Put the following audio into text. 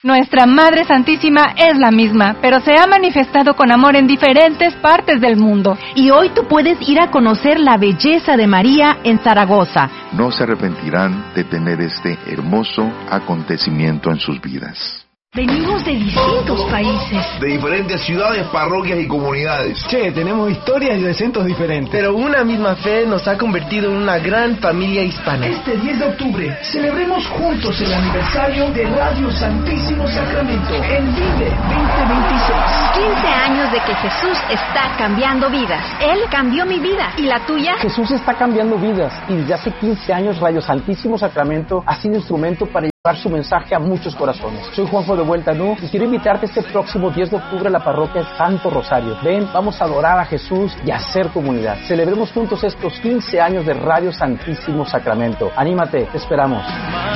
Nuestra Madre Santísima es la misma, pero se ha manifestado con amor en diferentes partes del mundo. Y hoy tú puedes ir a conocer la belleza de María en Zaragoza. No se arrepentirán de tener este hermoso acontecimiento en sus vidas. Venimos de distintos países. De diferentes ciudades, parroquias y comunidades. Che, tenemos historias y acentos diferentes. Pero una misma fe nos ha convertido en una gran familia hispana. Este 10 de octubre, celebremos juntos el aniversario de Radio Santísimo Sacramento en Vive 2026. 15 años de que Jesús está cambiando vidas. Él cambió mi vida. ¿Y la tuya? Jesús está cambiando vidas. Y desde hace 15 años Radio Santísimo Sacramento ha sido instrumento para llevar su mensaje a muchos corazones. Soy Juanjo de Vueltanú y quiero invitarte este próximo 10 de octubre a la parroquia Santo Rosario. Ven, vamos a adorar a Jesús y a hacer comunidad. Celebremos juntos estos 15 años de Radio Santísimo Sacramento. Anímate, te esperamos.